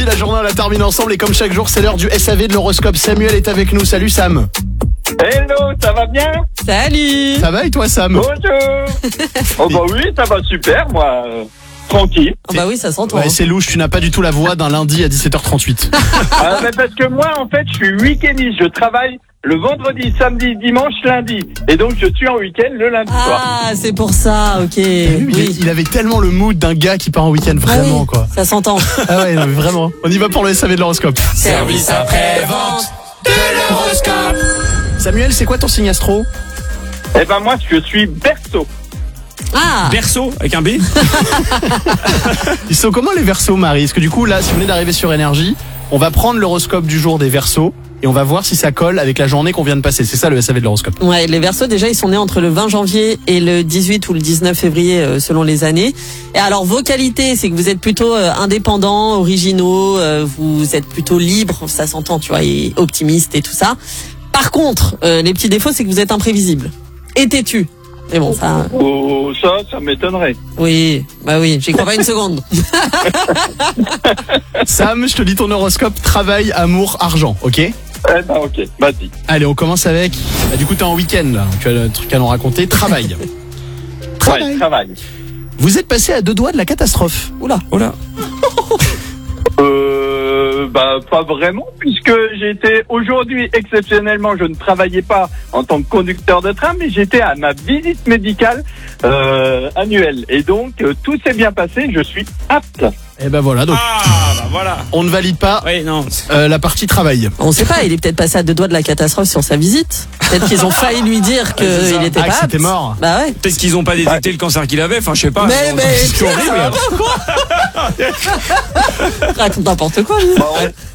la journée on la termine ensemble et comme chaque jour c'est l'heure du SAV de l'horoscope. Samuel est avec nous, salut Sam. Hello, ça va bien? Salut. Ça va et toi Sam? Bonjour. Oh bah oui, ça va super, moi. Tranquille. Oh bah oui, ça s'entend. Ouais, c'est louche, tu n'as pas du tout la voix d'un lundi à 17h38. Mais parce que moi, en fait, je suis week-endiste. Je travaille le vendredi, samedi, dimanche, lundi. Et donc, je suis en week-end le lundi soir. Ah, c'est pour ça, ok. Oui. Il avait tellement le mood d'un gars qui part en week-end, vraiment quoi. Ça s'entend. Ah ouais, non, mais vraiment. On y va pour le SAV de l'horoscope. Service après-vente de l'horoscope. Samuel, c'est quoi ton signe astro? Eh ben moi, je suis Verseau. Ah, Berceau avec un B. Ils sont comment les Verseaux, Marie? Parce que du coup, là, si vous venez d'arriver sur Énergie, on va prendre l'horoscope du jour des Verseaux et on va voir si ça colle avec la journée qu'on vient de passer. C'est ça le SAV de l'horoscope. ouais, les Verseaux, déjà, ils sont nés entre le 20 janvier et le 18 ou le 19 février, selon les années. Et alors, vos qualités, c'est que vous êtes plutôt indépendants, originaux, vous êtes plutôt libres, ça s'entend, tu vois, et optimistes et tout ça. Par contre, les petits défauts, c'est que vous êtes imprévisible et têtu. Mais bon, ça... Oh, ça m'étonnerait. Oui, bah oui, j'y crois pas une seconde. Sam, je te dis ton horoscope travail, amour, argent, ok? Eh ben ok, vas-y. Allez, on commence avec... Bah, du coup, t'es en week-end, là. Tu as le truc à nous raconter. Travail. Ouais, travail. Vous êtes passé à 2 doigts de la catastrophe. Oula. Oh là. Bah pas vraiment, puisque j'étais aujourd'hui exceptionnellement, je ne travaillais pas en tant que conducteur de train, mais j'étais à ma visite médicale annuelle. Et donc tout s'est bien passé, je suis apte. Et ben voilà, donc Ah bah voilà. on ne valide pas Oui, non. la partie travail. On sait pas, il est peut-être passé à 2 doigts de la catastrophe sur sa visite. Peut-être qu'ils ont failli lui dire c'est ça. qu'il était Ah, pas que apte. c'était mort. Bah ouais. Peut-être qu'ils ont pas détecté le cancer qu'il avait, enfin je sais pas. Mais C'est horrible. raconte n'importe quoi, lui. Bah,